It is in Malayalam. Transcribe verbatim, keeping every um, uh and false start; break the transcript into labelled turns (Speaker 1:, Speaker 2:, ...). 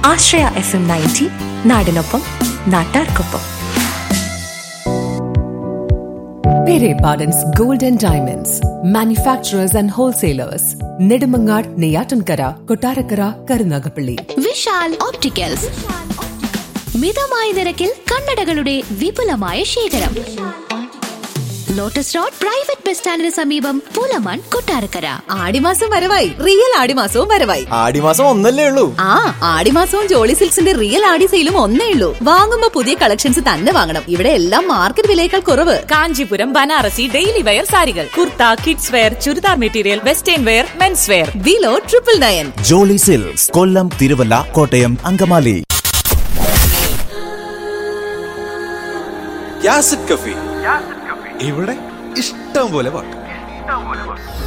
Speaker 1: ആശ്രയ എഫ് എം നയൻറ്റി, നാടിനൊപ്പം നാട്ടാർക്കൊപ്പം.
Speaker 2: Pere Pardon's Gold and Diamonds, manufacturers and wholesalers. Nedumangad, Neyatankara, Kottarakara, Karunagapalli.
Speaker 3: Vishal opticals, മിതമായ നിരക്കിൽ കണ്ണടകളുടെ വിപുലമായ ശേഖരം. ലോട്ടസ് റോഡ് പ്രൈവറ്റ് ബസ് സ്റ്റാൻഡിന് സമീപം, പൂലമാൻ, കൊട്ടാരക്കര.
Speaker 4: ആടിമാസം വരവായി, റിയൽ ആടിമാസവും വരവായി.
Speaker 5: ആടിമാസം ഒന്നല്ലേ ഉള്ളൂ.
Speaker 4: ആ ആടിമാസവും ജോളി സിൽക്സിന്റെ റിയൽ ആടി സെയിലും ഒന്നേ ഉള്ളൂ. വാങ്ങുമ്പോ പുതിയ കളക്ഷൻസ് തന്നെ വാങ്ങണം. ഇവിടെ എല്ലാം മാർക്കറ്റ് വിലയേക്കാൾ കുറവ്.
Speaker 6: കാഞ്ചീപുരം, ബനാറസി, ഡെയിലി വെയർ സാരികൾ, kurta, kids wear, churidar material, western wear, men's wear.
Speaker 4: Below triple nine.
Speaker 7: Jolly silks, കൊല്ലം, തിരുവല്ല, കോട്ടയം, അങ്കമാലി.
Speaker 5: യാസിഡ് കഫി, ഇവിടെ ഇഷ്ടം പോലെ പാട്ട്.